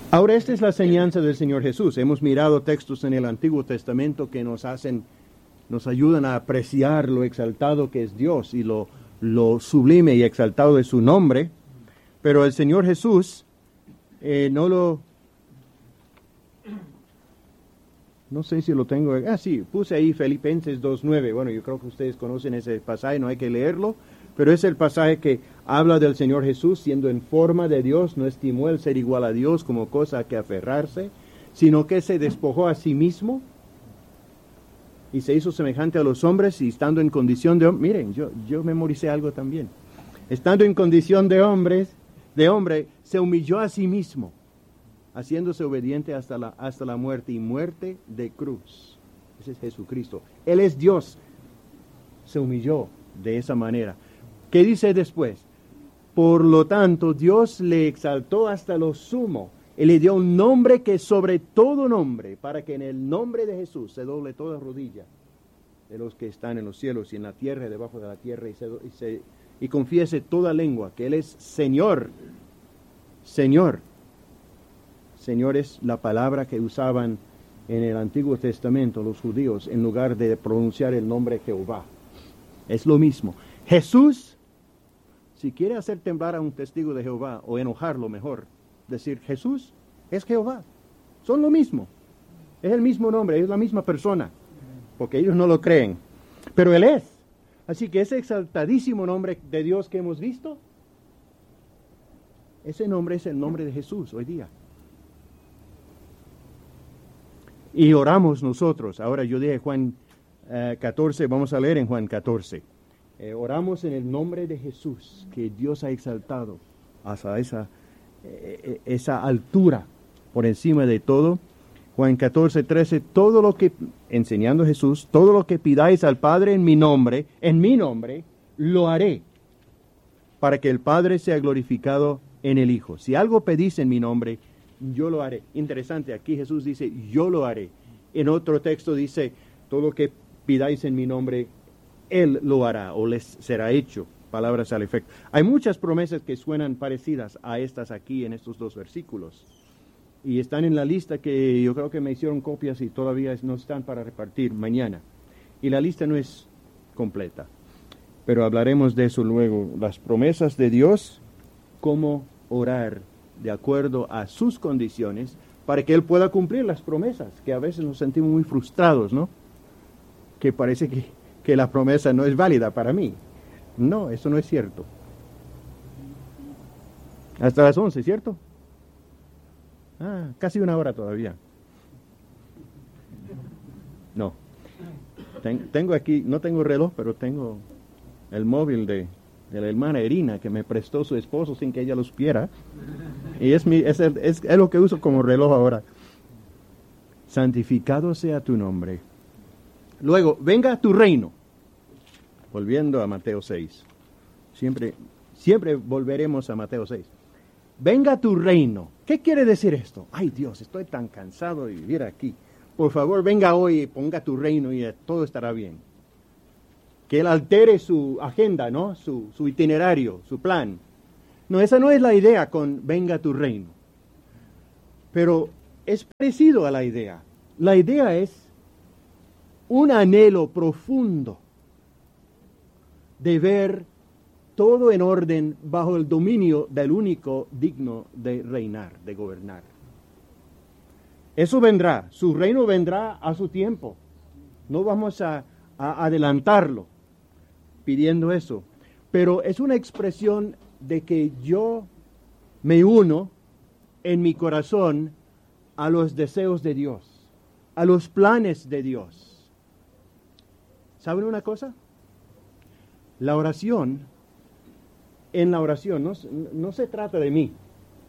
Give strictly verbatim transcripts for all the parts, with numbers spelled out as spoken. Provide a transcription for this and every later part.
Ahora, esta es la enseñanza del Señor Jesús. Hemos mirado textos en el Antiguo Testamento que nos hacen, nos ayudan a apreciar lo exaltado que es Dios y lo, lo sublime y exaltado de su nombre. Pero el Señor Jesús eh, no lo... No sé si lo tengo... Ah, sí, puse ahí Filipenses dos nueve. Bueno, yo creo que ustedes conocen ese pasaje, no hay que leerlo. Pero es el pasaje que habla del Señor Jesús siendo en forma de Dios, no estimó el ser igual a Dios como cosa a que aferrarse, sino que se despojó a sí mismo y se hizo semejante a los hombres y estando en condición de hombre, miren, yo, yo memoricé algo también, estando en condición de hombres, de hombre, se humilló a sí mismo, haciéndose obediente hasta la, hasta la muerte y muerte de cruz. Ese es Jesucristo. Él es Dios, se humilló de esa manera. ¿Qué dice después? Por lo tanto, Dios le exaltó hasta lo sumo. Él le dio un nombre que es sobre todo nombre, para que en el nombre de Jesús se doble toda rodilla de los que están en los cielos y en la tierra y debajo de la tierra, y, se, y, se, y confiese toda lengua que Él es Señor. Señor. Señor es la palabra que usaban en el Antiguo Testamento los judíos en lugar de pronunciar el nombre Jehová. Es lo mismo. Jesús, si quiere hacer temblar a un testigo de Jehová o enojarlo mejor, decir Jesús es Jehová. Son lo mismo. Es el mismo nombre, es la misma persona. Porque ellos no lo creen. Pero Él es. Así que ese exaltadísimo nombre de Dios que hemos visto, ese nombre es el nombre de Jesús hoy día. Y oramos nosotros. Ahora yo dije Juan uh, catorce, vamos a leer en Juan catorce. Eh, oramos en el nombre de Jesús, que Dios ha exaltado hasta esa, eh, esa altura por encima de todo. Juan catorce, trece, todo lo que, enseñando Jesús, todo lo que pidáis al Padre en mi nombre, en mi nombre, lo haré, para que el Padre sea glorificado en el Hijo. Si algo pedís en mi nombre, yo lo haré. Interesante, aquí Jesús dice, yo lo haré. En otro texto dice, todo lo que pidáis en mi nombre, Él lo hará o les será hecho. Palabras al efecto. Hay muchas promesas que suenan parecidas a estas aquí en estos dos versículos. Y están en la lista que yo creo que me hicieron copias y todavía no están para repartir mañana. Y la lista no es completa. Pero hablaremos de eso luego. Las promesas de Dios, cómo orar de acuerdo a sus condiciones para que Él pueda cumplir las promesas, que a veces nos sentimos muy frustrados, ¿no? Que parece que, que la promesa no es válida para mí. No, eso no es cierto. Hasta las once, ¿cierto? Ah, casi una hora todavía. No. Ten, tengo aquí, no tengo reloj, pero tengo el móvil de, de la hermana Irina que me prestó su esposo sin que ella lo supiera. Y es, mi, es, el, es, es lo que uso como reloj ahora. Santificado sea tu nombre. Luego, venga tu reino. Volviendo a Mateo seis. Siempre, siempre volveremos a Mateo seis. Venga tu reino. ¿Qué quiere decir esto? Ay Dios, estoy tan cansado de vivir aquí. Por favor, venga hoy y ponga tu reino y todo estará bien. Que Él altere su agenda, ¿no? Su, su itinerario, su plan. No, esa no es la idea con venga tu reino. Pero es parecido a la idea. La idea es un anhelo profundo de ver todo en orden bajo el dominio del único digno de reinar, de gobernar. Eso vendrá, su reino vendrá a su tiempo. No vamos a, a adelantarlo pidiendo eso. Pero es una expresión de que yo me uno en mi corazón a los deseos de Dios, a los planes de Dios. ¿Saben una cosa? La oración, en la oración no, no se trata de mí,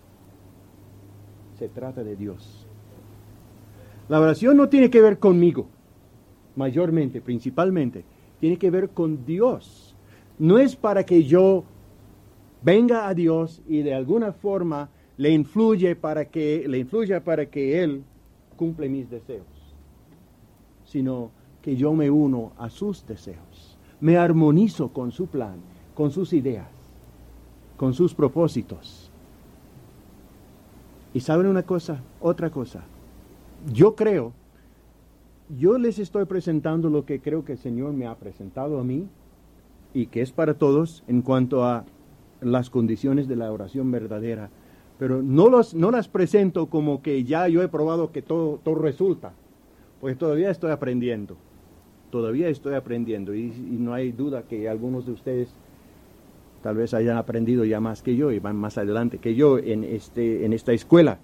se trata de Dios. La oración no tiene que ver conmigo, mayormente, principalmente, tiene que ver con Dios. No es para que yo venga a Dios y de alguna forma le influye para que, le influya para que Él cumple mis deseos, sino que yo me uno a sus deseos, me armonizo con su plan, con sus ideas, con sus propósitos. Y saben una cosa, otra cosa. Yo creo, yo les estoy presentando lo que creo que el Señor me ha presentado a mí y que es para todos en cuanto a las condiciones de la oración verdadera. Pero no, los, no las presento como que ya yo he probado que todo, todo resulta, pues todavía estoy aprendiendo, todavía estoy aprendiendo y, y no hay duda que algunos de ustedes tal vez hayan aprendido ya más que yo y van más adelante que yo en, este, en esta escuela.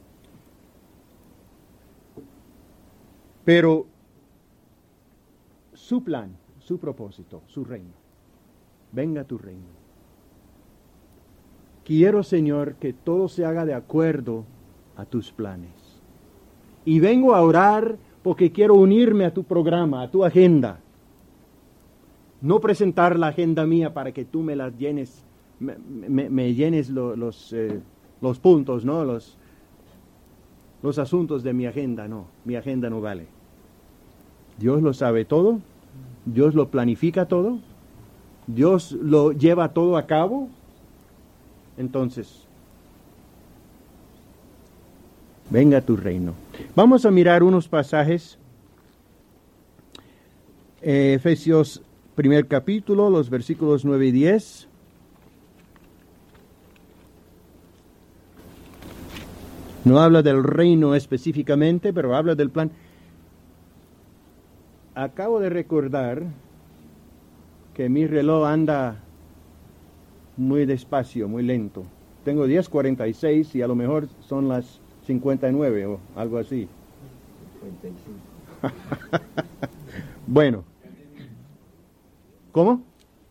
Pero su plan, su propósito, su reino, venga tu reino. Quiero, Señor, que todo se haga de acuerdo a tus planes. Y vengo a orar porque quiero unirme a tu programa, a tu agenda. No presentar la agenda mía para que tú me las llenes, me, me, me llenes lo, los, eh, los puntos, ¿no? Los, los asuntos de mi agenda, no. Mi agenda no vale. Dios lo sabe todo. Dios lo planifica todo. Dios lo lleva todo a cabo. Entonces, venga tu reino. Vamos a mirar unos pasajes. Eh, Efesios primer capítulo, los versículos nueve y diez. No habla del reino específicamente, pero habla del plan. Acabo de recordar que mi reloj anda muy despacio, muy lento. Tengo diez cuarenta y seis y a lo mejor son las cincuenta y nueve o algo así. cincuenta y cinco. Bueno. ¿Cómo?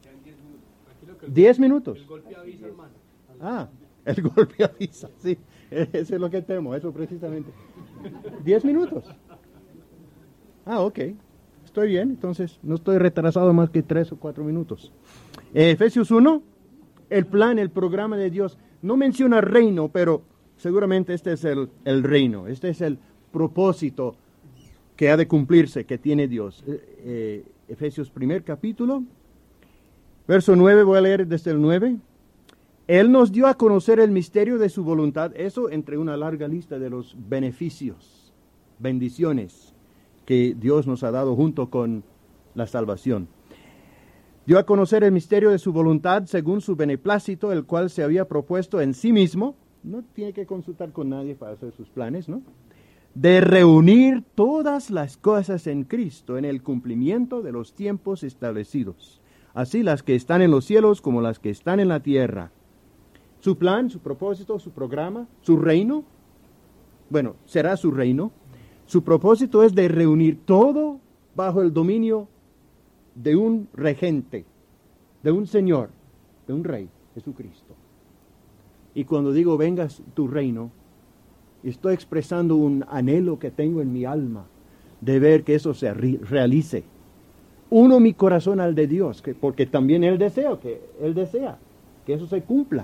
diez minutos. El golpe avisa, hermano. Ah, el golpe avisa, sí. Eso es lo que temo, eso precisamente. diez minutos. Ah, ok. Estoy bien, entonces no estoy retrasado más que tres o cuatro minutos. Eh, Efesios uno, el plan, el programa de Dios. No menciona reino, pero seguramente este es el, el reino. Este es el propósito que ha de cumplirse, que tiene Dios. Eh, eh, Efesios primer capítulo, verso nueve, voy a leer desde el nueve. Él nos dio a conocer el misterio de su voluntad, eso entre una larga lista de los beneficios, bendiciones que Dios nos ha dado junto con la salvación. Dio a conocer el misterio de su voluntad según su beneplácito, el cual se había propuesto en sí mismo, no tiene que consultar con nadie para hacer sus planes, ¿no?, de reunir todas las cosas en Cristo en el cumplimiento de los tiempos establecidos, así las que están en los cielos como las que están en la tierra. Su plan, su propósito, su programa, su reino, bueno, será su reino. Su propósito es de reunir todo bajo el dominio de un regente, de un Señor, de un Rey, Jesucristo. Y cuando digo vengas tu reino, estoy expresando un anhelo que tengo en mi alma de ver que eso se realice. Uno mi corazón al de Dios, que, porque también Él desea, que Él desea que eso se cumpla.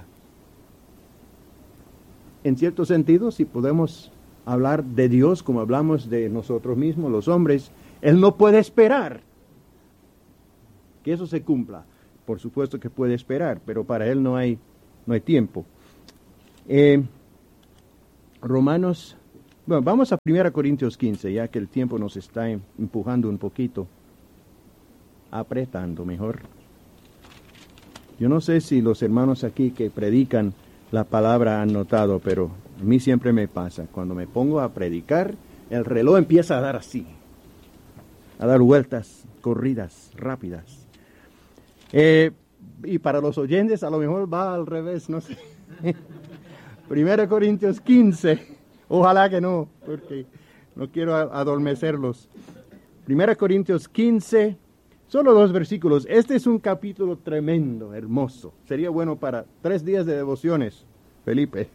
En cierto sentido, si podemos hablar de Dios como hablamos de nosotros mismos, los hombres, Él no puede esperar que eso se cumpla. Por supuesto que puede esperar, pero para Él no hay, no hay tiempo. Eh, Romanos, bueno, vamos a primera Corintios quince, ya que el tiempo nos está empujando un poquito, apretando mejor. Yo no sé si los hermanos aquí que predican la palabra han notado, pero a mí siempre me pasa, cuando me pongo a predicar, el reloj empieza a dar así, a dar vueltas, corridas, rápidas. Eh, y para los oyentes a lo mejor va al revés, no sé. Primera Corintios quince, ojalá que no, porque no quiero adormecerlos. Primera Corintios quince, solo dos versículos. Este es un capítulo tremendo, hermoso. Sería bueno para tres días de devociones, Felipe.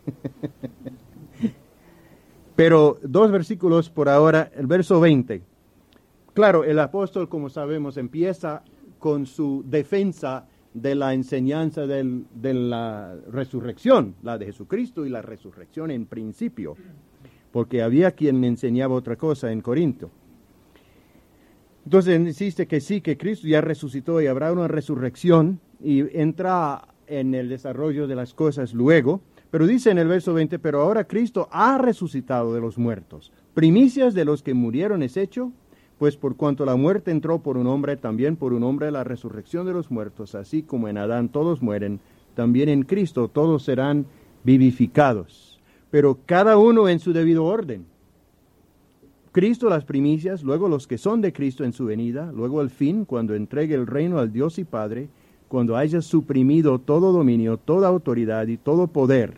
Pero dos versículos por ahora, el verso veinte. Claro, el apóstol, como sabemos, empieza con su defensa de la enseñanza del, de la resurrección, la de Jesucristo y la resurrección en principio, porque había quien enseñaba otra cosa en Corinto. Entonces insiste que sí, que Cristo ya resucitó y habrá una resurrección y entra en el desarrollo de las cosas luego, Pero dice en el verso veinte, pero ahora Cristo ha resucitado de los muertos. Primicias de los que murieron es hecho, pues por cuanto la muerte entró por un hombre, también por un hombre la resurrección de los muertos, así como en Adán todos mueren, también en Cristo todos serán vivificados, pero cada uno en su debido orden. Cristo las primicias, luego los que son de Cristo en su venida, luego el fin, cuando entregue el reino al Dios y Padre, cuando haya suprimido todo dominio, toda autoridad y todo poder.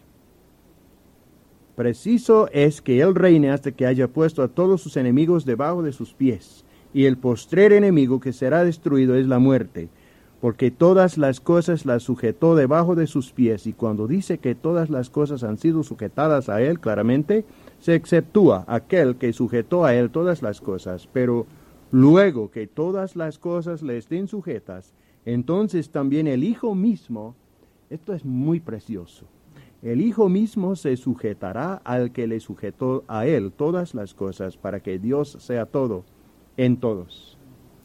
Preciso es que Él reine hasta que haya puesto a todos sus enemigos debajo de sus pies, y el postrer enemigo que será destruido es la muerte, porque todas las cosas las sujetó debajo de sus pies, y cuando dice que todas las cosas han sido sujetadas a Él, claramente se exceptúa aquel que sujetó a Él todas las cosas, pero luego que todas las cosas le estén sujetas, entonces también el Hijo mismo, esto es muy precioso, el Hijo mismo se sujetará al que le sujetó a Él todas las cosas, para que Dios sea todo en todos.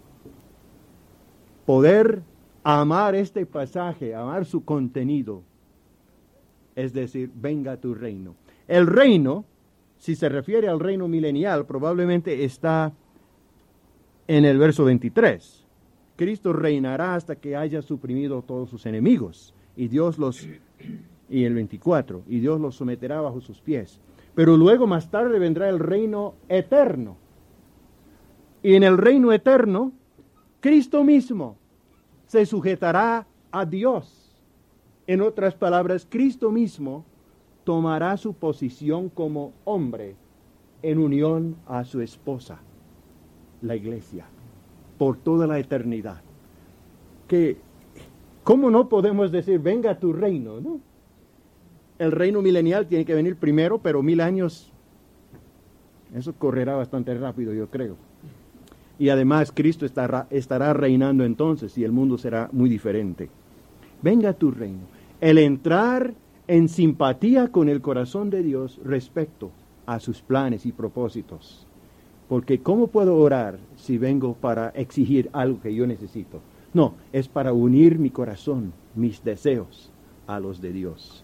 Poder amar este pasaje, amar su contenido, es decir, venga tu reino. El reino, si se refiere al reino milenial, probablemente está en el verso veintitrés. Cristo reinará hasta que haya suprimido todos sus enemigos, y Dios los, y el veinticuatro, y Dios los someterá bajo sus pies. Pero luego más tarde vendrá el reino eterno. Y en el reino eterno, Cristo mismo se sujetará a Dios. En otras palabras, Cristo mismo tomará su posición como hombre en unión a su esposa, la iglesia, por toda la eternidad. Que, ¿cómo no podemos decir, venga tu reino, no? El reino milenial tiene que venir primero, pero mil años, eso correrá bastante rápido, yo creo. Y además Cristo estará, estará reinando entonces y el mundo será muy diferente. Venga tu reino. El entrar en simpatía con el corazón de Dios respecto a sus planes y propósitos. Porque ¿cómo puedo orar si vengo para exigir algo que yo necesito? No, es para unir mi corazón, mis deseos, a los de Dios.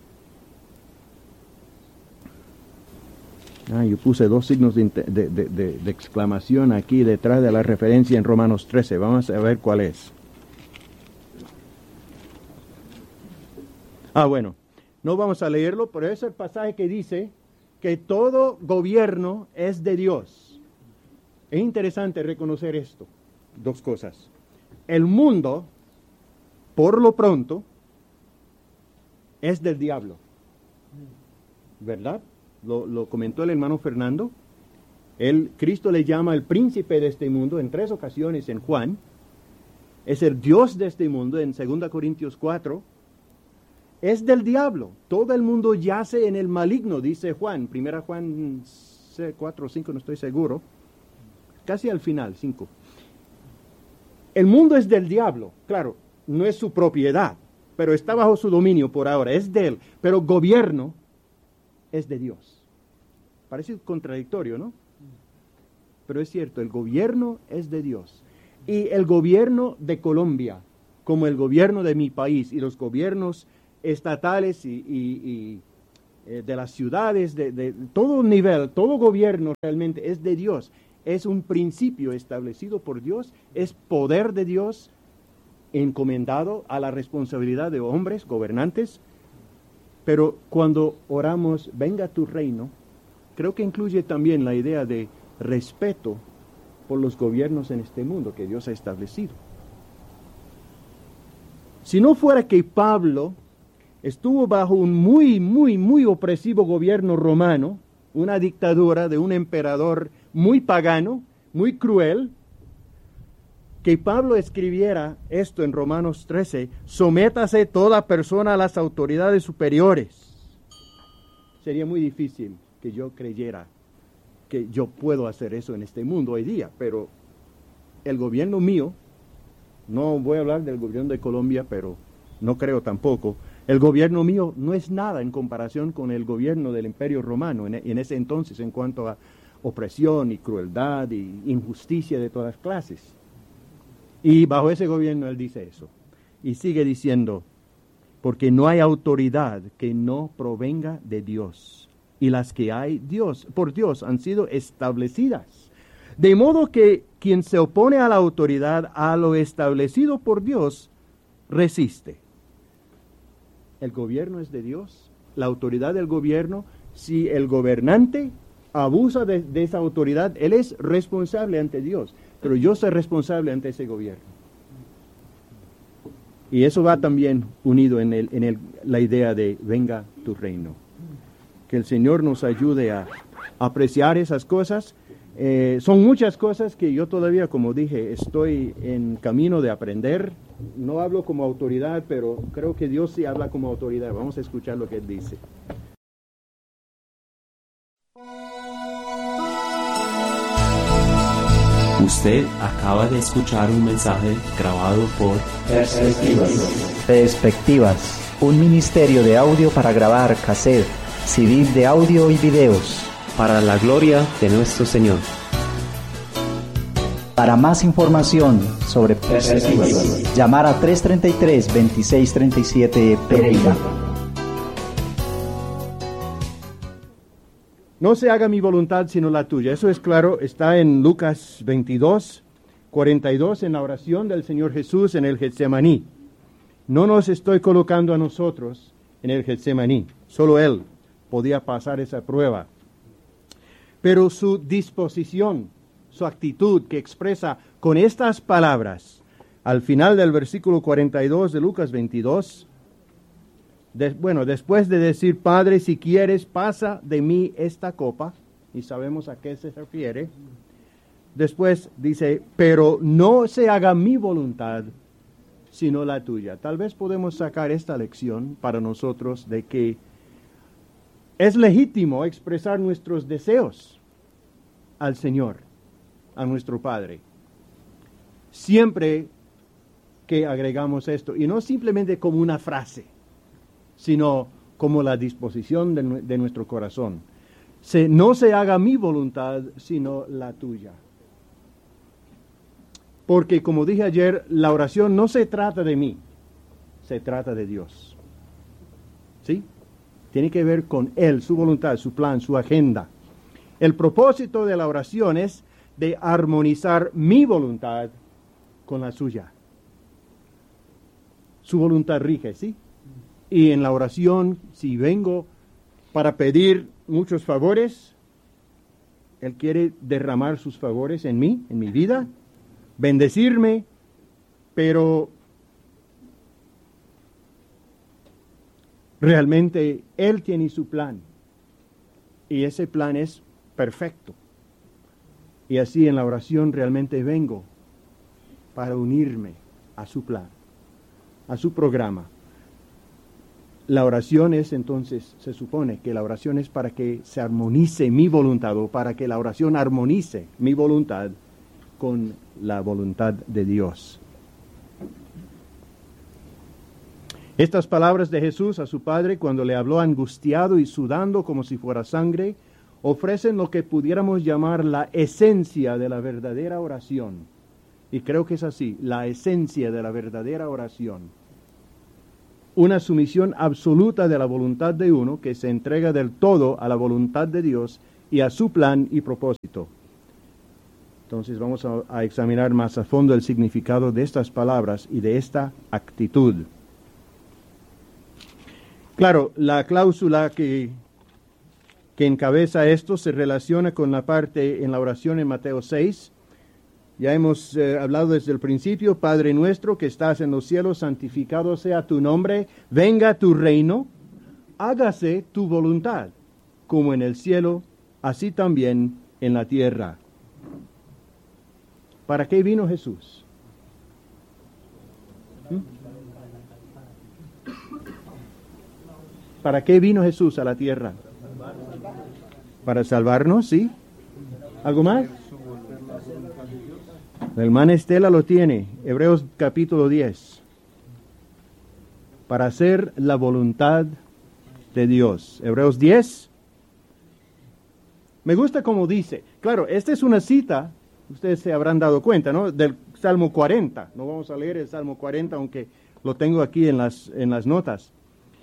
Ah, yo puse dos signos de, de, de, de, de exclamación aquí detrás de la referencia en Romanos trece. Vamos a ver cuál es. Ah, bueno, no vamos a leerlo, pero es el pasaje que dice que todo gobierno es de Dios. Es interesante reconocer esto. Dos cosas. El mundo, por lo pronto, es del diablo. ¿Verdad? Lo, lo comentó el hermano Fernando. Él, Cristo le llama el príncipe de este mundo en tres ocasiones en Juan. Es el Dios de este mundo en segunda Corintios cuatro. Es del diablo. Todo el mundo yace en el maligno, dice Juan. Primera Juan cuatro o cinco, no estoy seguro. Casi al final, cinco. El mundo es del diablo. Claro, no es su propiedad, pero está bajo su dominio por ahora. Es de él. Pero gobierno es de Dios. Parece contradictorio, ¿no? Pero es cierto, el gobierno es de Dios. Y el gobierno de Colombia, como el gobierno de mi país y los gobiernos estatales y, y, y eh, de las ciudades, de, de todo nivel, todo gobierno realmente es de Dios. Es un principio establecido por Dios, es poder de Dios encomendado a la responsabilidad de hombres, gobernantes. Pero cuando oramos, venga tu reino, creo que incluye también la idea de respeto por los gobiernos en este mundo que Dios ha establecido. Si no fuera que Pablo estuvo bajo un muy, muy, muy opresivo gobierno romano, una dictadura de un emperador muy pagano, muy cruel, que Pablo escribiera esto en Romanos trece, sométase toda persona a las autoridades superiores. Sería muy difícil que yo creyera que yo puedo hacer eso en este mundo hoy día, pero el gobierno mío, no voy a hablar del gobierno de Colombia, pero no creo tampoco, el gobierno mío no es nada en comparación con el gobierno del Imperio Romano en, en ese entonces en cuanto a opresión y crueldad y injusticia de todas clases. Y bajo ese gobierno él dice eso. Y sigue diciendo, porque no hay autoridad que no provenga de Dios, y las que hay Dios, por Dios han sido establecidas. De modo que quien se opone a la autoridad, a lo establecido por Dios, resiste. El gobierno es de Dios, la autoridad del gobierno. Si el gobernante abusa de, de esa autoridad, él es responsable ante Dios, pero yo soy responsable ante ese gobierno. Y eso va también unido en, el, en el, la idea de venga tu reino. Que el Señor nos ayude a apreciar esas cosas. Eh, son muchas cosas que yo todavía, como dije, estoy en camino de aprender. No hablo como autoridad, pero creo que Dios sí habla como autoridad. Vamos a escuchar lo que Él dice. Usted acaba de escuchar un mensaje grabado por Perspectivas. Perspectivas, un ministerio de audio para grabar cassette, C D de audio y videos. para la gloria de nuestro Señor. Para más información sobre Perspectivas, llamar a tres treinta y tres, veintiséis treinta y siete Pereira. No se haga mi voluntad sino la tuya. Eso es claro, está en Lucas veintidós, cuarenta y dos, en la oración del Señor Jesús en el Getsemaní. No nos estoy colocando a nosotros en el Getsemaní, solo Él podía pasar esa prueba. Pero su disposición, su actitud que expresa con estas palabras, al final del versículo cuarenta y dos de Lucas veintidós, de, bueno, después de decir, Padre, si quieres, pasa de mí esta copa, y sabemos a qué se refiere, después dice, pero no se haga mi voluntad, sino la tuya. Tal vez podemos sacar esta lección para nosotros de que es legítimo expresar nuestros deseos al Señor, a nuestro Padre. Siempre que agregamos esto, y no simplemente como una frase, sino como la disposición de, de nuestro corazón. Se, no se haga mi voluntad, sino la tuya. Porque, como dije ayer, la oración no se trata de mí, se trata de Dios. ¿Sí? Tiene que ver con Él, su voluntad, su plan, su agenda. El propósito de la oración es de armonizar mi voluntad con la suya. Su voluntad rige, ¿sí? Y en la oración, si vengo para pedir muchos favores, Él quiere derramar sus favores en mí, en mi vida, bendecirme, pero realmente Él tiene su plan. Y ese plan es perfecto. Y así en la oración realmente vengo para unirme a su plan, a su programa. La oración es entonces, se supone que la oración es para que se armonice mi voluntad, o para que la oración armonice mi voluntad con la voluntad de Dios. Estas palabras de Jesús a su Padre cuando le habló angustiado y sudando como si fuera sangre, ofrecen lo que pudiéramos llamar la esencia de la verdadera oración. Y creo que es así, la esencia de la verdadera oración. Una sumisión absoluta de la voluntad de uno que se entrega del todo a la voluntad de Dios y a su plan y propósito. Entonces vamos a, a examinar más a fondo el significado de estas palabras y de esta actitud. Claro, la cláusula que, que encabeza esto se relaciona con la parte en la oración en Mateo seis. Ya hemos eh, hablado desde el principio, Padre nuestro que estás en los cielos, santificado sea tu nombre, venga tu reino, hágase tu voluntad, como en el cielo, así también en la tierra. ¿Para qué vino Jesús? ¿Mm? ¿Para qué vino Jesús a la tierra? Para salvarnos, ¿sí? ¿Algo más? El hermana Estela lo tiene, Hebreos capítulo diez. Para hacer la voluntad de Dios. Hebreos diez. Me gusta como dice. Claro, esta es una cita, ustedes se habrán dado cuenta, ¿no? Del Salmo cuarenta. No vamos a leer el Salmo cuarenta, aunque lo tengo aquí en las, en las notas.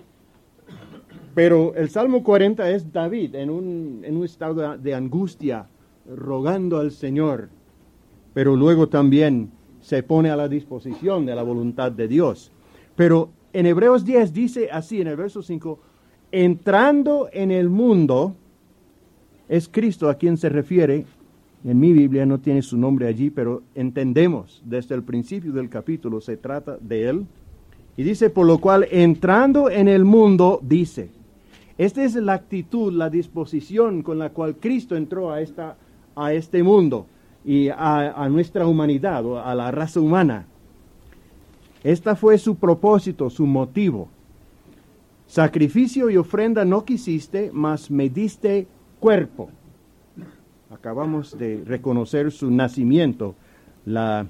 Pero el Salmo cuarenta es David en un, en un estado de angustia, rogando al Señor, pero luego también se pone a la disposición de la voluntad de Dios. Pero en Hebreos diez dice así, en el verso cinco, entrando en el mundo, es Cristo a quien se refiere. En mi Biblia no tiene su nombre allí, pero entendemos desde el principio del capítulo se trata de Él. Y dice, por lo cual, entrando en el mundo, dice. Esta es la actitud, la disposición con la cual Cristo entró a, esta, a este mundo y a, a nuestra humanidad, o a la raza humana. Este fue su propósito, su motivo. Sacrificio y ofrenda no quisiste, mas me diste cuerpo. Acabamos de reconocer su nacimiento, la,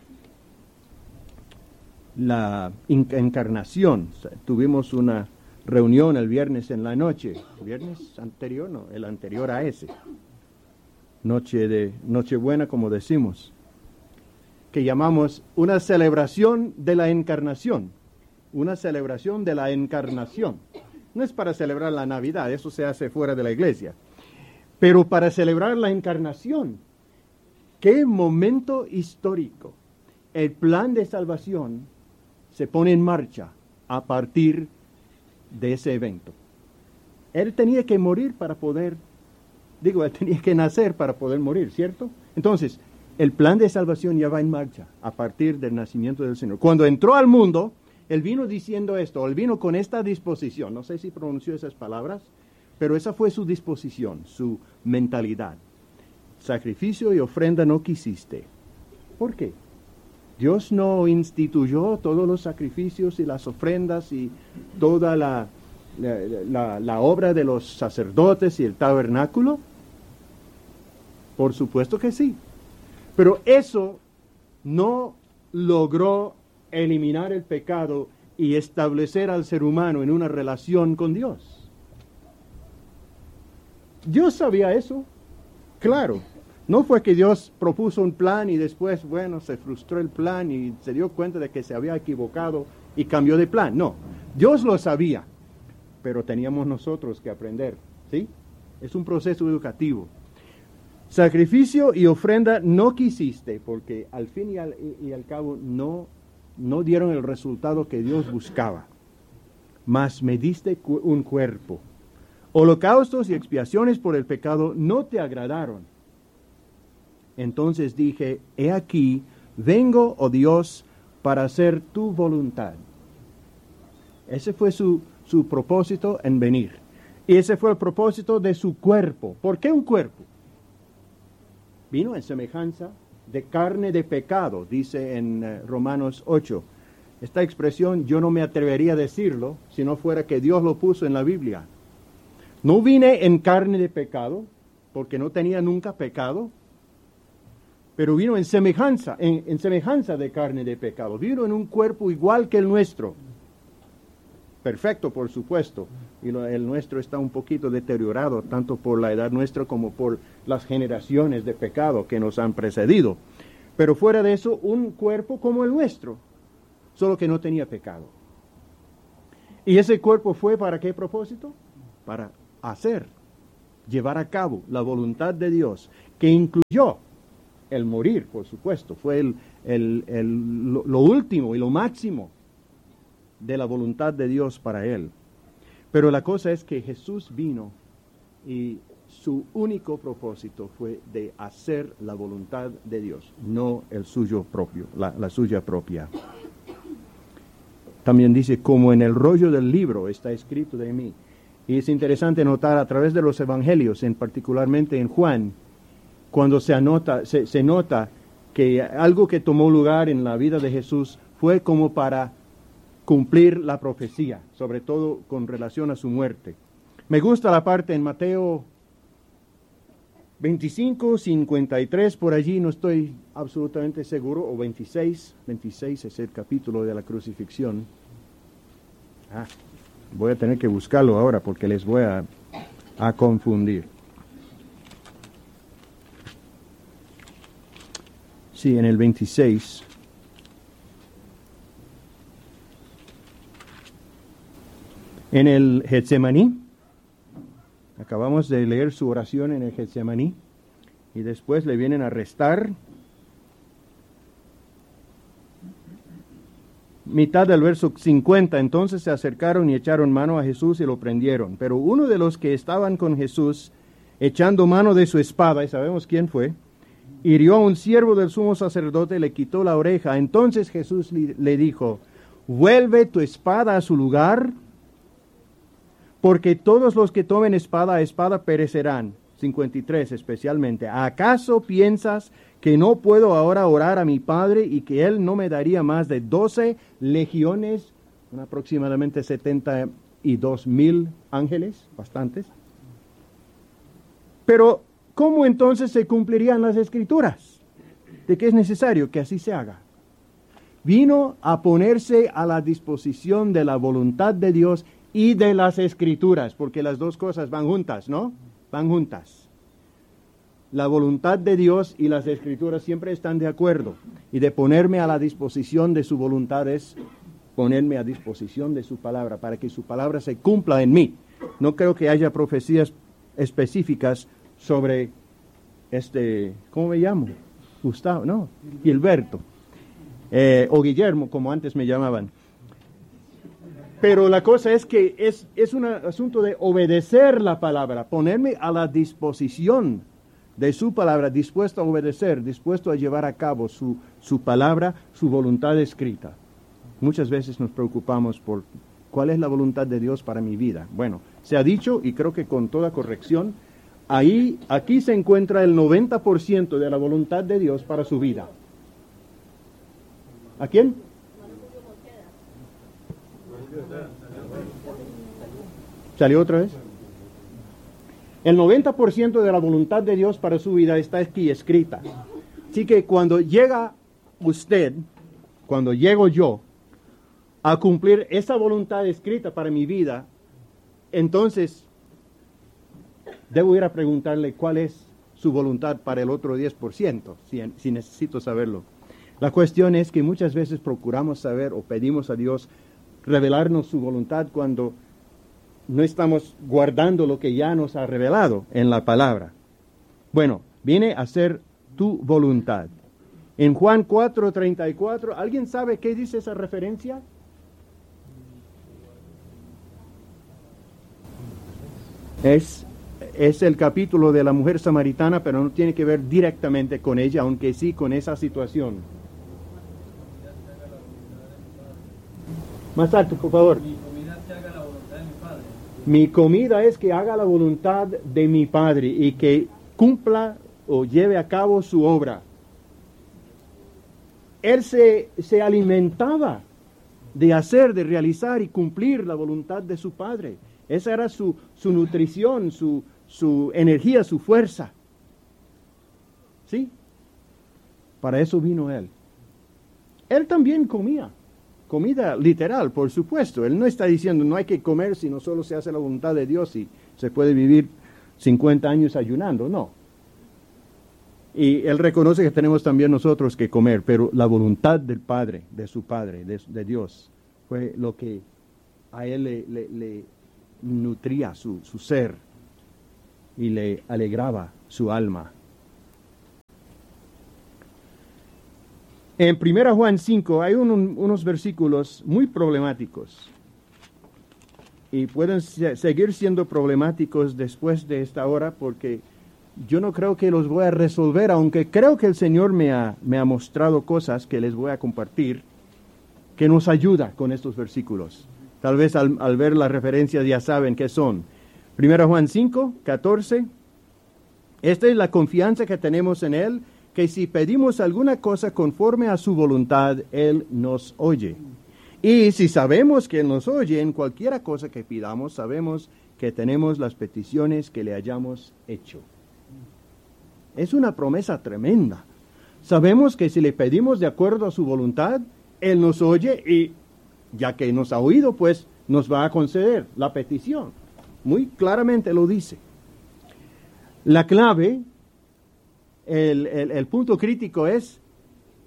la encarnación. Tuvimos una reunión el viernes en la noche, viernes anterior, no, el anterior a ese, noche de Nochebuena, como decimos, que llamamos una celebración de la encarnación, una celebración de la encarnación. No es para celebrar la Navidad, eso se hace fuera de la iglesia, pero para celebrar la encarnación. ¡Qué momento histórico! El plan de salvación se pone en marcha a partir de ese evento. Él tenía que morir para poder, digo, él tenía que nacer para poder morir, ¿cierto? Entonces, el plan de salvación ya va en marcha a partir del nacimiento del Señor. Cuando entró al mundo, Él vino diciendo esto, Él vino con esta disposición, no sé si pronunció esas palabras, pero esa fue su disposición, su mentalidad. Sacrificio y ofrenda no quisiste. ¿Por qué? Dios no instituyó todos los sacrificios y las ofrendas y toda la, la, la, la obra de los sacerdotes y el tabernáculo. Por supuesto que sí. Pero eso no logró eliminar el pecado y establecer al ser humano en una relación con Dios. Dios sabía eso, claro. No fue que Dios propuso un plan y después, bueno, se frustró el plan y se dio cuenta de que se había equivocado y cambió de plan. No, Dios lo sabía, pero teníamos nosotros que aprender, ¿sí? Es un proceso educativo. Sacrificio y ofrenda no quisiste, porque al fin y al, y al cabo no, no dieron el resultado que Dios buscaba. Mas me diste cu- un cuerpo. Holocaustos y expiaciones por el pecado no te agradaron. Entonces dije, he aquí, vengo, oh Dios, para hacer tu voluntad. Ese fue su, su propósito en venir. Y ese fue el propósito de su cuerpo. ¿Por qué un cuerpo? Vino en semejanza de carne de pecado, dice en uh, Romanos ocho. Esta expresión yo no me atrevería a decirlo si no fuera que Dios lo puso en la Biblia. No vine en carne de pecado, porque no tenía nunca pecado, pero vino en semejanza, en, en semejanza de carne de pecado. Vino en un cuerpo igual que el nuestro. Perfecto, por supuesto. Y lo, el nuestro está un poquito deteriorado, tanto por la edad nuestra como por las generaciones de pecado que nos han precedido. Pero fuera de eso, un cuerpo como el nuestro, solo que no tenía pecado. ¿Y ese cuerpo fue para qué propósito? Para hacer, llevar a cabo la voluntad de Dios, que incluyó el morir, por supuesto, fue el, el, el, lo, lo último y lo máximo de la voluntad de Dios para él. Pero la cosa es que Jesús vino y su único propósito fue de hacer la voluntad de Dios, no el suyo propio, la, la suya propia. También dice, como en el rollo del libro está escrito de mí. Y es interesante notar a través de los evangelios, en particularmente en Juan, cuando se, anota, se, se nota que algo que tomó lugar en la vida de Jesús fue como para cumplir la profecía, sobre todo con relación a su muerte. Me gusta la parte en Mateo veinticinco, cincuenta y tres, por allí no estoy absolutamente seguro, o veintiséis, veintiséis es el capítulo de la crucifixión. Ah, voy a tener que buscarlo ahora porque les voy a, a confundir. Sí, en el veintiséis. En el Getsemaní, acabamos de leer su oración en el Getsemaní, y después le vienen a arrestar. Mitad del verso cincuenta, entonces se acercaron y echaron mano a Jesús y lo prendieron. Pero uno de los que estaban con Jesús, echando mano de su espada, y sabemos quién fue, hirió a un siervo del sumo sacerdote y le quitó la oreja. Entonces Jesús le dijo, vuelve tu espada a su lugar, porque todos los que tomen espada a espada perecerán. cincuenta y tres especialmente. ¿Acaso piensas que no puedo ahora orar a mi Padre y que Él no me daría más de doce legiones, aproximadamente setenta y dos mil ángeles, bastantes? Pero, ¿cómo entonces se cumplirían las Escrituras? De que es necesario que así se haga. Vino a ponerse a la disposición de la voluntad de Dios y de las Escrituras, porque las dos cosas van juntas, ¿no? Van juntas. La voluntad de Dios y las Escrituras siempre están de acuerdo. Y de ponerme a la disposición de su voluntad es ponerme a disposición de su palabra, para que su palabra se cumpla en mí. No creo que haya profecías específicas sobre este, ¿cómo me llamo? Gustavo, no, Gilberto. Eh, o Guillermo, como antes me llamaban. Pero la cosa es que es, es un asunto de obedecer la palabra, ponerme a la disposición de su palabra, dispuesto a obedecer, dispuesto a llevar a cabo su, su palabra, su voluntad escrita. Muchas veces nos preocupamos por cuál es la voluntad de Dios para mi vida. Bueno, se ha dicho, y creo que con toda corrección, ahí, aquí se encuentra el noventa por ciento de la voluntad de Dios para su vida. ¿A quién? ¿Salió otra vez? El noventa por ciento de la voluntad de Dios para su vida está aquí escrita. Así que cuando llega usted, cuando llego yo a cumplir esa voluntad escrita para mi vida, entonces debo ir a preguntarle cuál es su voluntad para el otro diez por ciento, si, si necesito saberlo. La cuestión es que muchas veces procuramos saber o pedimos a Dios revelarnos su voluntad cuando no estamos guardando lo que ya nos ha revelado en la palabra. Bueno, viene a ser tu voluntad. En Juan cuatro treinta y cuatro, ¿alguien sabe qué dice esa referencia? Es, es el capítulo de la mujer samaritana, pero no tiene que ver directamente con ella, aunque sí con esa situación. Más alto, por favor. Mi comida es que haga la voluntad de mi Padre y que cumpla o lleve a cabo su obra. Él se, se alimentaba de hacer, de realizar y cumplir la voluntad de su Padre. Esa era su, su nutrición, su, su energía, su fuerza. ¿Sí? Para eso vino Él. Él también comía. Comida literal, por supuesto. Él no está diciendo no hay que comer sino solo se hace la voluntad de Dios y se puede vivir cincuenta años ayunando, no. Y Él reconoce que tenemos también nosotros que comer, pero la voluntad del Padre, de su Padre, de, de Dios, fue lo que a Él le, le, le nutría su, su ser y le alegraba su alma. En primera Juan cinco hay un, unos versículos muy problemáticos y pueden se, seguir siendo problemáticos después de esta hora porque yo no creo que los voy a resolver, aunque creo que el Señor me ha, me ha mostrado cosas que les voy a compartir que nos ayuda con estos versículos. Tal vez al, al ver las referencias ya saben qué son. primera Juan cinco, catorce. Esta es la confianza que tenemos en Él, que si pedimos alguna cosa conforme a su voluntad, Él nos oye. Y si sabemos que Él nos oye en cualquiera cosa que pidamos, sabemos que tenemos las peticiones que le hayamos hecho. Es una promesa tremenda. Sabemos que si le pedimos de acuerdo a su voluntad, Él nos oye y ya que nos ha oído, pues nos va a conceder la petición. Muy claramente lo dice. La clave, el, el, el punto crítico es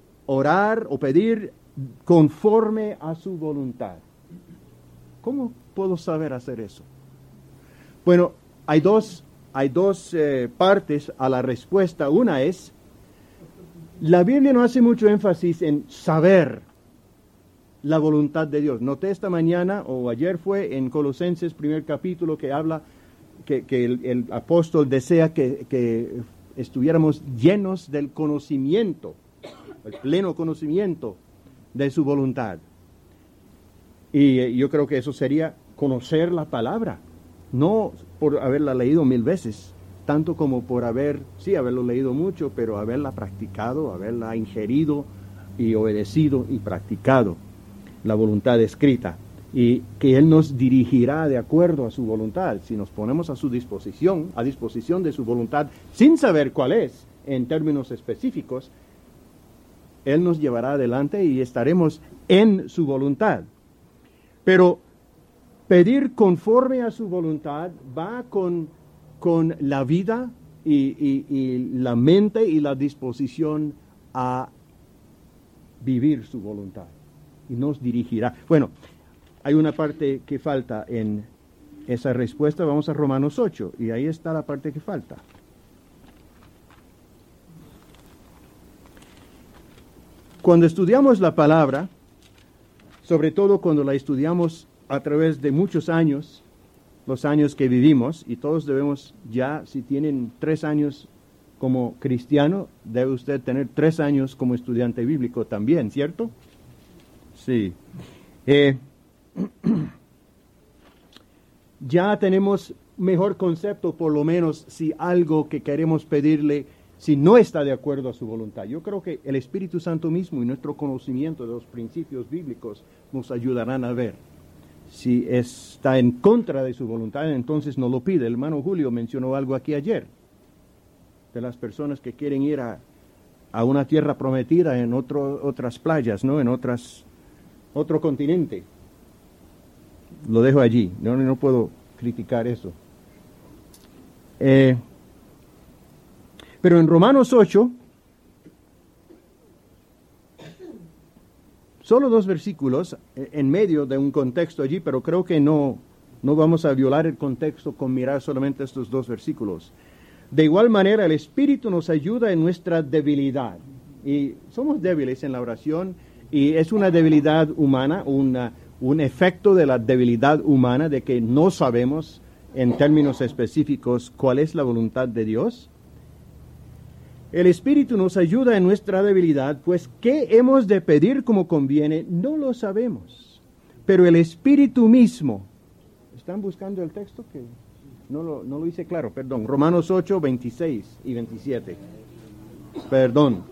orar o pedir conforme a su voluntad. ¿Cómo, puedo saber hacer eso? Bueno, hay dos, hay dos eh, partes a la respuesta. Una es, la Biblia no hace mucho énfasis en saber la voluntad de Dios. Noté esta mañana o ayer fue en Colosenses, primer capítulo, que habla que, que el, el apóstol desea que, que estuviéramos llenos del conocimiento, el pleno conocimiento de su voluntad. Y eh, yo creo que eso sería conocer la palabra, no por haberla leído mil veces, tanto como por haber, sí, haberlo leído mucho, pero haberla practicado, haberla ingerido y obedecido y practicado la voluntad escrita, y que Él nos dirigirá de acuerdo a su voluntad. Si nos ponemos a su disposición, a disposición de su voluntad, sin saber cuál es, en términos específicos, Él nos llevará adelante y estaremos en su voluntad. Pero pedir conforme a su voluntad va con, con la vida y, y, y la mente y la disposición a vivir su voluntad. Y nos dirigirá. Bueno, hay una parte que falta en esa respuesta. Vamos a Romanos ocho, y ahí está la parte que falta. Cuando estudiamos la palabra, sobre todo cuando la estudiamos a través de muchos años, los años que vivimos, y todos debemos ya, si tienen tres años como cristiano, debe usted tener tres años como estudiante bíblico también, ¿cierto? Sí. Eh, ya tenemos mejor concepto, por lo menos, si algo que queremos pedirle, si no está de acuerdo a su voluntad. Yo creo que el Espíritu Santo mismo y nuestro conocimiento de los principios bíblicos nos ayudarán a ver. Si está en contra de su voluntad, entonces no lo pide. El hermano Julio mencionó algo aquí ayer, de las personas que quieren ir a, a una tierra prometida en otro, otras playas, ¿no? En otras, otro continente. Lo dejo allí, no, no puedo criticar eso. Eh, pero en Romanos ocho, solo dos versículos en medio de un contexto allí, pero creo que no, no vamos a violar el contexto con mirar solamente estos dos versículos. De igual manera, el Espíritu nos ayuda en nuestra debilidad. Y somos débiles en la oración, y es una debilidad humana, una, un efecto de la debilidad humana, de que no sabemos en términos específicos cuál es la voluntad de Dios. El Espíritu nos ayuda en nuestra debilidad, pues ¿qué hemos de pedir como conviene? No lo sabemos. Pero el Espíritu mismo, ¿están buscando el texto? Que no lo, no lo hice claro, perdón. Romanos ocho, veintiséis y veintisiete. Perdón.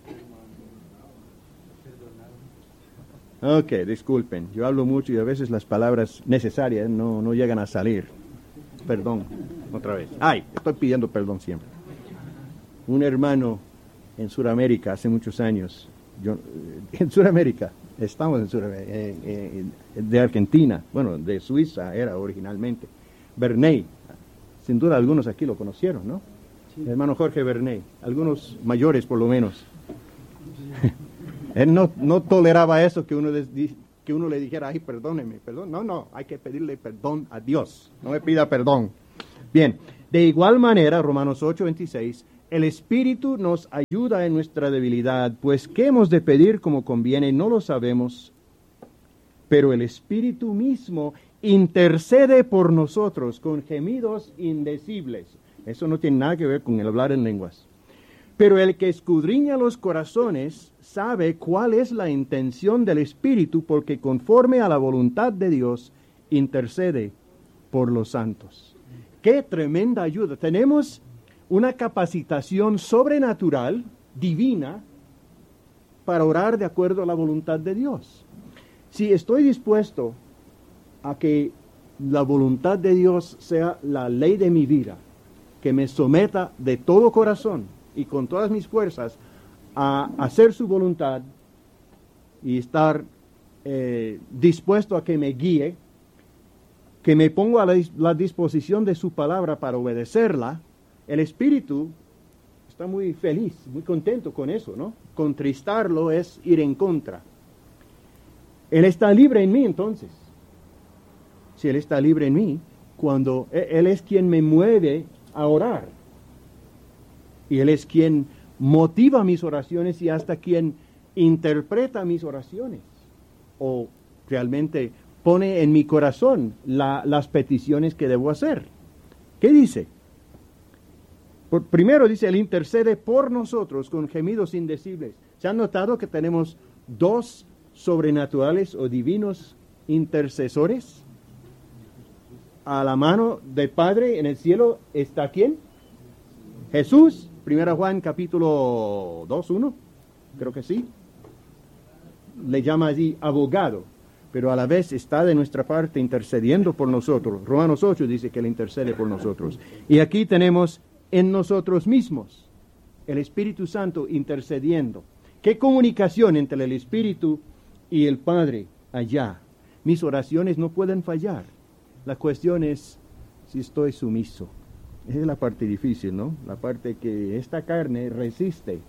Ok, disculpen. Yo hablo mucho y a veces las palabras necesarias no, no llegan a salir. Perdón, otra vez. Ay, estoy pidiendo perdón siempre. Un hermano en Sudamérica hace muchos años, yo, en Sudamérica, estamos en Sudamérica, eh, eh, de Argentina, bueno, de Suiza era originalmente, Bernay, sin duda algunos aquí lo conocieron, ¿no? Sí. El hermano Jorge Bernay, algunos mayores por lo menos. Él no, no toleraba eso que uno, les, que uno le dijera, ay, perdóneme, perdón. No, no, hay que pedirle perdón a Dios, no me pida perdón. Bien, de igual manera, Romanos ocho, veintiséis, el Espíritu nos ayuda en nuestra debilidad, pues ¿qué hemos de pedir como conviene? No lo sabemos, pero el Espíritu mismo intercede por nosotros con gemidos indecibles. Eso no tiene nada que ver con el hablar en lenguas. Pero el que escudriña los corazones sabe cuál es la intención del Espíritu, porque conforme a la voluntad de Dios intercede por los santos. ¡Qué tremenda ayuda! Tenemos una capacitación sobrenatural, divina, para orar de acuerdo a la voluntad de Dios. Si estoy dispuesto a que la voluntad de Dios sea la ley de mi vida, que me someta de todo corazón y con todas mis fuerzas a hacer su voluntad y estar eh, dispuesto a que me guíe, que me pongo a la, la disposición de su palabra para obedecerla, el Espíritu está muy feliz, muy contento con eso, ¿no? Contristarlo es ir en contra. Él está libre en mí entonces. si Él está libre en mí, cuando Él es quien me mueve a orar. Y Él es quien motiva mis oraciones y hasta quien interpreta mis oraciones. O realmente pone en mi corazón la, las peticiones que debo hacer. ¿Qué dice? Por, primero dice, Él intercede por nosotros con gemidos indecibles. ¿Se han notado que tenemos dos sobrenaturales o divinos intercesores? A la mano del Padre en el cielo está ¿quién? Jesús. Primera Juan capítulo dos, uno, creo que sí. Le llama allí abogado, pero a la vez está de nuestra parte intercediendo por nosotros. Romanos ocho dice que Él intercede por nosotros. Y aquí tenemos en nosotros mismos el Espíritu Santo intercediendo. ¿Qué comunicación entre el Espíritu y el Padre allá? Mis oraciones no pueden fallar. La cuestión es si estoy sumiso. Esa es la parte difícil, ¿no? La parte que esta carne resiste.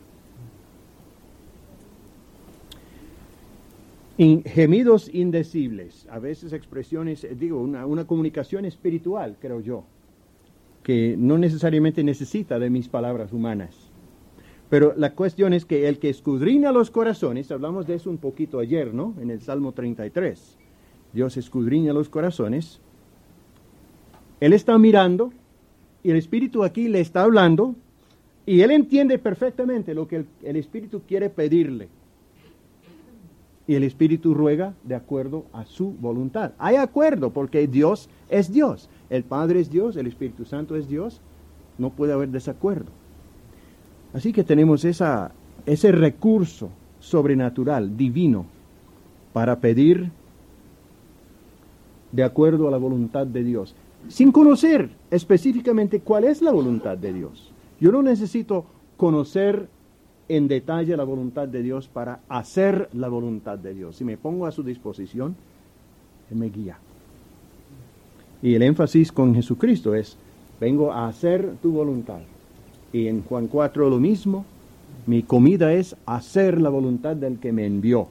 In, gemidos indecibles, a veces expresiones, digo, una, una comunicación espiritual, creo yo, que no necesariamente necesita de mis palabras humanas. Pero la cuestión es que el que escudriña los corazones, hablamos de eso un poquito ayer, ¿no? En el Salmo treinta y tres. Dios escudriña los corazones. Él está mirando y el Espíritu aquí le está hablando y Él entiende perfectamente lo que el, el Espíritu quiere pedirle. Y el Espíritu ruega de acuerdo a su voluntad. Hay acuerdo porque Dios es Dios. El Padre es Dios, el Espíritu Santo es Dios. No puede haber desacuerdo. Así que tenemos esa, ese recurso sobrenatural, divino, para pedir de acuerdo a la voluntad de Dios, sin conocer específicamente cuál es la voluntad de Dios. Yo no necesito conocer en detalle la voluntad de Dios para hacer la voluntad de Dios. Si me pongo a su disposición, Él me guía. Y el énfasis con Jesucristo es, vengo a hacer tu voluntad. Y en Juan cuatro lo mismo, mi comida es hacer la voluntad del que me envió.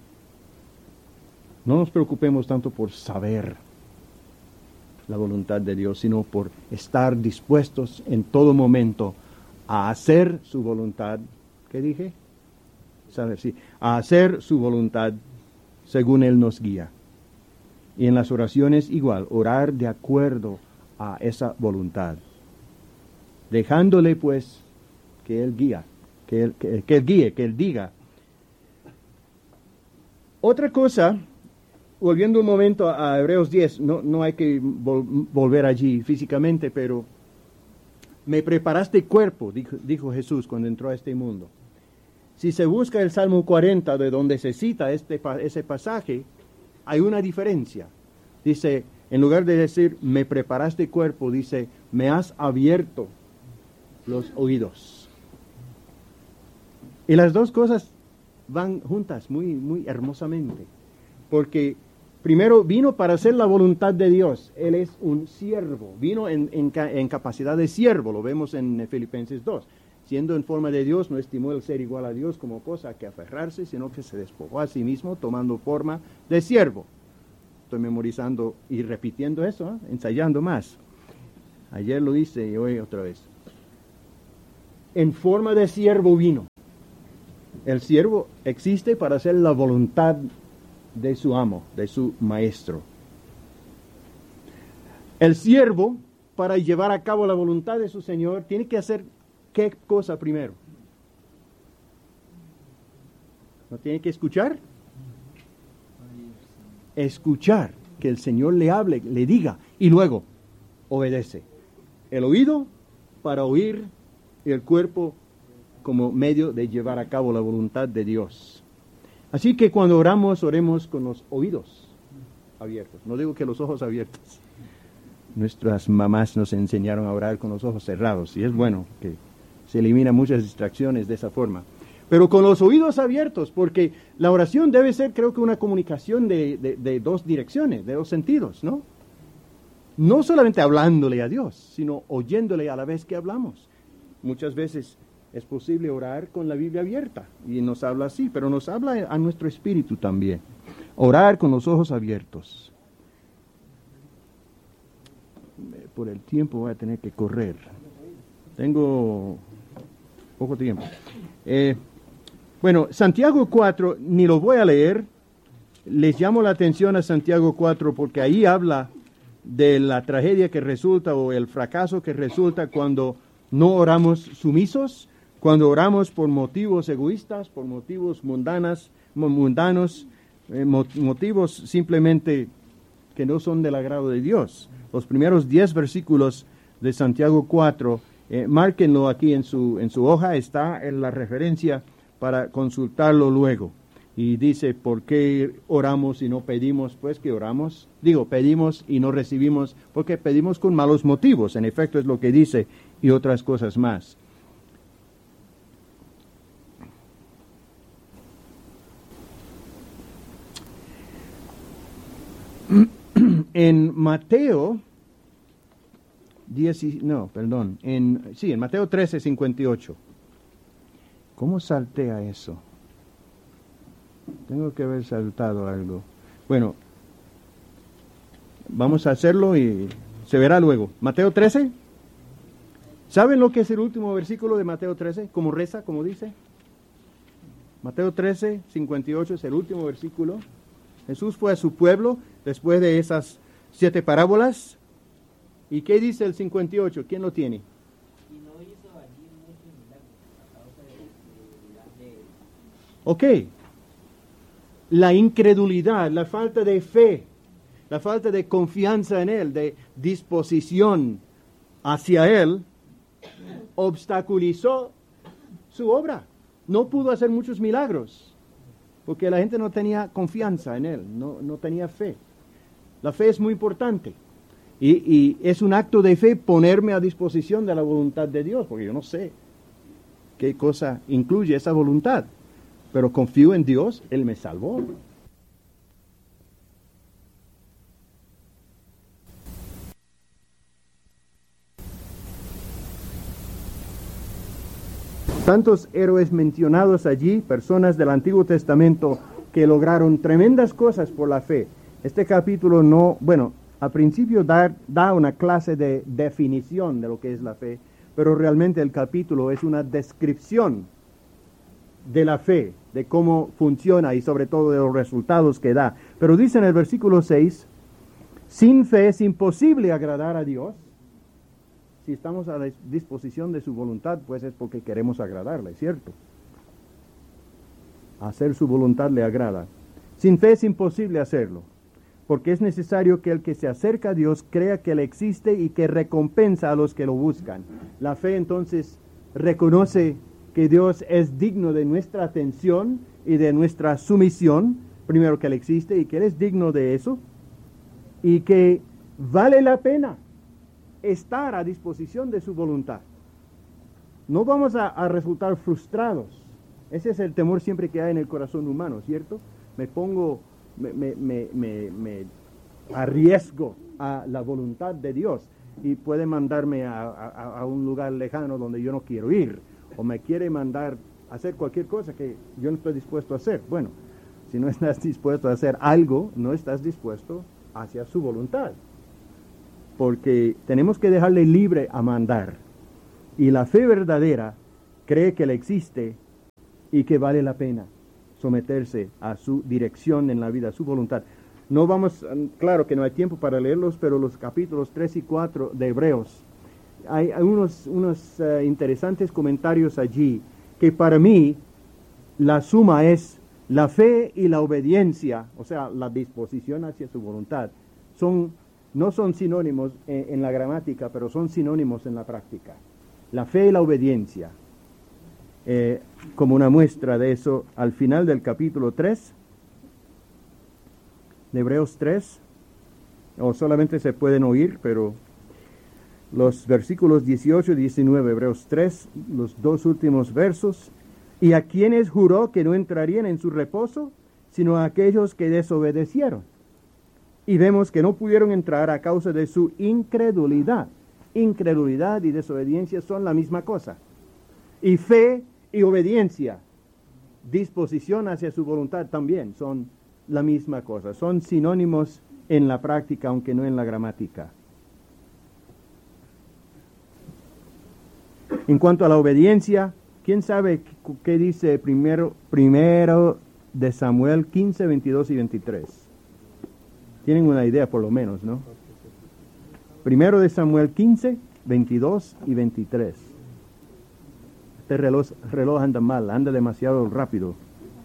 No nos preocupemos tanto por saber la voluntad de Dios, sino por estar dispuestos en todo momento a hacer su voluntad. ¿Qué dije? ¿Sabe? Sí, a hacer su voluntad según Él nos guía. Y en las oraciones igual, orar de acuerdo a esa voluntad. Dejándole pues que Él guía, que Él, que, que Él guíe, que Él diga. Otra cosa, volviendo un momento a Hebreos diez, no, no hay que vol- volver allí físicamente, pero me preparaste cuerpo, dijo, dijo Jesús cuando entró a este mundo. Si se busca el Salmo cuarenta, de donde se cita este, ese pasaje, hay una diferencia. Dice, en lugar de decir, me preparaste cuerpo, dice, me has abierto los oídos. Y las dos cosas van juntas muy, muy hermosamente. Porque primero vino para hacer la voluntad de Dios. Él es un siervo. Vino en, en, en capacidad de siervo. Lo vemos en Filipenses dos. Siendo en forma de Dios, no estimó el ser igual a Dios como cosa a que aferrarse, sino que se despojó a sí mismo, tomando forma de siervo. Estoy memorizando y repitiendo eso, ¿eh? Ensayando más. Ayer lo hice y hoy otra vez. En forma de siervo vino. El siervo existe para hacer la voluntad de su amo, de su maestro. El siervo, para llevar a cabo la voluntad de su Señor, tiene que hacer ¿qué cosa primero? ¿No tiene que escuchar? Escuchar, que el Señor le hable, le diga, y luego obedece. El oído para oír y el cuerpo como medio de llevar a cabo la voluntad de Dios. Así que cuando oramos, oremos con los oídos abiertos. No digo que los ojos abiertos. Nuestras mamás nos enseñaron a orar con los ojos cerrados, y es bueno que se eliminan muchas distracciones de esa forma. Pero con los oídos abiertos, porque la oración debe ser, creo que, una comunicación de, de, de dos direcciones, de dos sentidos, ¿no? No solamente hablándole a Dios, sino oyéndole a la vez que hablamos. Muchas veces es posible orar con la Biblia abierta, y nos habla así, pero nos habla a nuestro espíritu también. Orar con los ojos abiertos. por el tiempo voy a tener que correr. Tengo poco tiempo. Eh, bueno, Santiago cuatro, ni lo voy a leer. Les llamo la atención a Santiago cuatro porque ahí habla de la tragedia que resulta o el fracaso que resulta cuando no oramos sumisos, cuando oramos por motivos egoístas, por motivos mundanas, mundanos, eh, motivos simplemente que no son del agrado de Dios. Los primeros diez versículos de Santiago cuatro, eh, márquenlo aquí en su, en su hoja, está en la referencia para consultarlo luego. Y dice, ¿por qué oramos y no pedimos? Pues que oramos, digo, pedimos y no recibimos, porque pedimos con malos motivos. En efecto, es lo que dice, y otras cosas más. En Mateo, diez, no, perdón, en, sí, en Mateo trece, cincuenta y ocho. ¿Cómo saltea eso? Tengo que haber saltado algo. Bueno, vamos a hacerlo y se verá luego. Mateo trece. ¿Saben lo que es el último versículo de Mateo trece? ¿Cómo reza, como dice? Mateo trece, cincuenta y ocho es el último versículo. Jesús fue a su pueblo después de esas siete parábolas. ¿Y qué dice el cincuenta y ocho? ¿Quién lo tiene? Y no hizo allí muchos milagros a causa de la incredulidad de él. Ok. La incredulidad, la falta de fe, la falta de confianza en Él, de disposición hacia Él, obstaculizó su obra. No pudo hacer muchos milagros, porque la gente no tenía confianza en Él, no, no tenía fe. La fe es muy importante, y, y es un acto de fe ponerme a disposición de la voluntad de Dios, porque yo no sé qué cosa incluye esa voluntad. Pero confío en Dios, Él me salvó. Tantos héroes mencionados allí, personas del Antiguo Testamento que lograron tremendas cosas por la fe. Este capítulo no, bueno, al principio da, da una clase de definición de lo que es la fe, pero realmente el capítulo es una descripción de la fe, de cómo funciona y sobre todo de los resultados que da. Pero dice en el versículo seis, sin fe es imposible agradar a Dios. Si estamos a la disposición de su voluntad, pues es porque queremos agradarle, ¿cierto? Hacer su voluntad le agrada. Sin fe es imposible hacerlo, porque es necesario que el que se acerca a Dios crea que Él existe y que recompensa a los que lo buscan. La fe entonces reconoce que Dios es digno de nuestra atención y de nuestra sumisión, primero que Él existe y que Él es digno de eso, y que vale la pena estar a disposición de su voluntad. No vamos a, a resultar frustrados. Ese es el temor siempre que hay en el corazón humano, ¿cierto? Me pongo, me, me, me, me, me arriesgo a la voluntad de Dios y puede mandarme a, a, a un lugar lejano donde yo no quiero ir, o me quiere mandar a hacer cualquier cosa que yo no estoy dispuesto a hacer. Bueno, si no estás dispuesto a hacer algo, no estás dispuesto hacia su voluntad, porque tenemos que dejarle libre a mandar, y la fe verdadera cree que Él existe y que vale la pena someterse a su dirección en la vida, a su voluntad. No vamos, claro que no hay tiempo para leerlos, pero los capítulos tres y cuatro de Hebreos, hay unos, unos uh, interesantes comentarios allí, que para mí la suma es la fe y la obediencia, o sea, la disposición hacia su voluntad, son, no son sinónimos en, en la gramática, pero son sinónimos en la práctica. La fe y la obediencia. Eh, como una muestra de eso, al final del capítulo tres, de Hebreos tres, o solamente se pueden oír, pero los versículos dieciocho y diecinueve, Hebreos tres, los dos últimos versos, y a quienes juró que no entrarían en su reposo, sino a aquellos que desobedecieron. Y vemos que no pudieron entrar a causa de su incredulidad. Incredulidad y desobediencia son la misma cosa. Y fe y obediencia, disposición hacia su voluntad también son la misma cosa. Son sinónimos en la práctica, aunque no en la gramática. En cuanto a la obediencia, ¿quién sabe qué, qué dice primero, primero de Samuel quince, veintidós y veintitrés? Tienen una idea por lo menos, ¿no? Primero de Samuel quince, veintidós y veintitrés. Este reloj, reloj anda mal, anda demasiado rápido.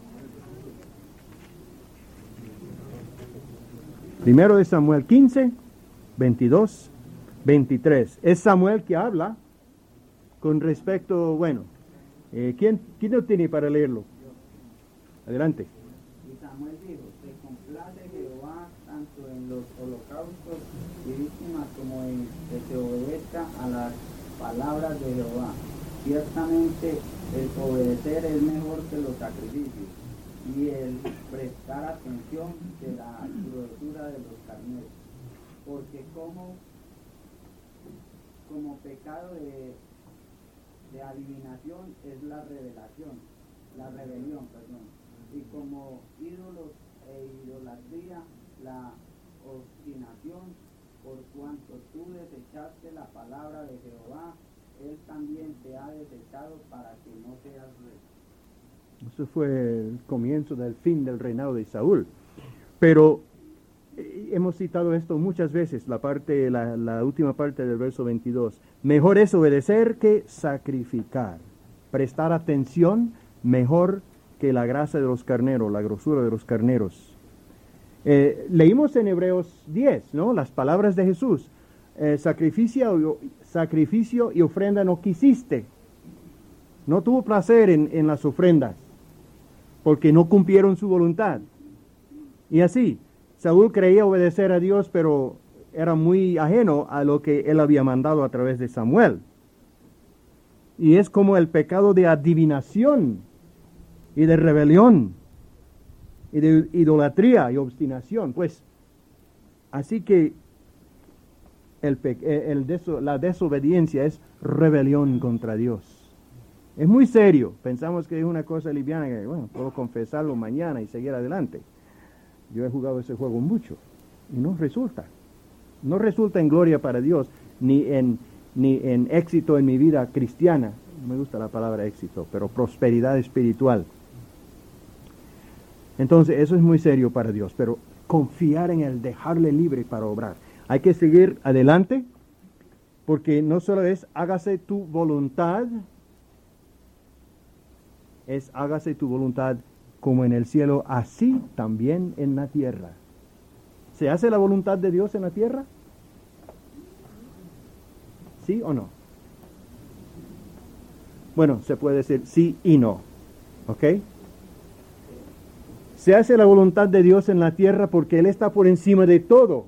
Primero de Samuel quince, veintidós, veintitrés. Es Samuel que habla con respecto, bueno, eh, ¿quién, ¿quién lo tiene para leerlo? Adelante. Y Samuel dijo, se complace Jehová tanto en los holocaustos y víctimas como en que se obedezca a las palabras de Jehová. Ciertamente el obedecer es mejor que los sacrificios y el prestar atención de la grosura de los carneros, porque como, como pecado de, de adivinación es la revelación, la rebelión, perdón, y como ídolos e idolatría la obstinación, por cuanto tú desechaste la palabra de Jehová, él también te ha desechado para que no seas rey. Eso fue el comienzo del fin del reinado de Saúl. Pero eh, hemos citado esto muchas veces, la parte, la, la última parte del verso veintidós. Mejor es obedecer que sacrificar. Prestar atención mejor que la grasa de los carneros, la grosura de los carneros. Eh, leímos en Hebreos diez, ¿no? Las palabras de Jesús. Eh, sacrificio, sacrificio y ofrenda no quisiste. No tuvo placer en, en las ofrendas, porque no cumplieron su voluntad. Y así, Saúl creía obedecer a Dios, pero era muy ajeno a lo que él había mandado a través de Samuel. Y es como el pecado de adivinación y de rebelión y de idolatría y obstinación. Pues, así que el, el deso, la desobediencia es rebelión contra Dios. Es muy serio. Pensamos que es una cosa liviana, que bueno, puedo confesarlo mañana y seguir adelante. Yo he jugado ese juego mucho y no resulta. No resulta en gloria para Dios, ni en, ni en éxito en mi vida cristiana. No me gusta la palabra éxito, pero prosperidad espiritual. Entonces, eso es muy serio para Dios, pero confiar en Él, dejarle libre para obrar. Hay que seguir adelante, porque no solo es hágase tu voluntad, es hágase tu voluntad como en el cielo, así también en la tierra. ¿Se hace la voluntad de Dios en la tierra? ¿Sí o no? Bueno, se puede decir sí y no. ¿Ok? Se hace la voluntad de Dios en la tierra porque Él está por encima de todo.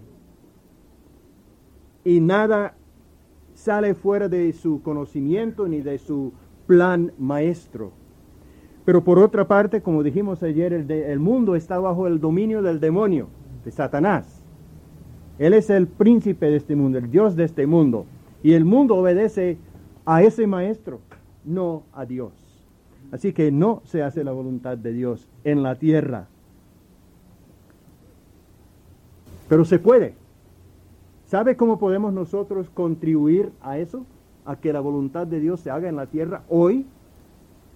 Y nada sale fuera de su conocimiento ni de su plan maestro. Pero por otra parte, como dijimos ayer, el, de, el mundo está bajo el dominio del demonio, de Satanás. Él es el príncipe de este mundo, el Dios de este mundo. Y el mundo obedece a ese maestro, no a Dios. Así que no se hace la voluntad de Dios en la tierra. Pero se puede. ¿Sabe cómo podemos nosotros contribuir a eso? A que la voluntad de Dios se haga en la tierra hoy.